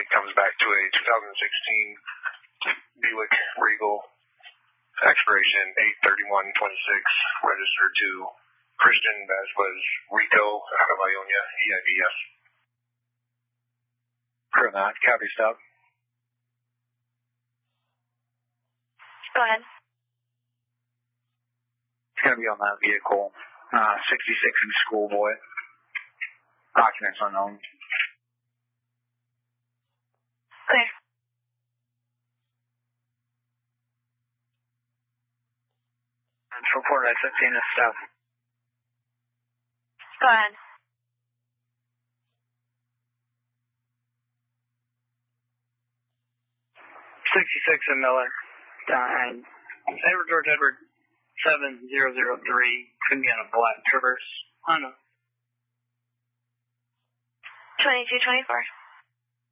plate comes back to a 2016 Buick Regal, expiration 8/31/26, registered to Christian Vasquez Rico out of Ionia, EIDS. Crew 9, copy stop. Go ahead. It's going to be on that vehicle, 66 in Schoolboy. Documents unknown. Clear. And report I 15 is stuff. Go ahead. '66 in Miller. Edward George Edward 7003. Couldn't get a black Traverse. I don't know. 2224.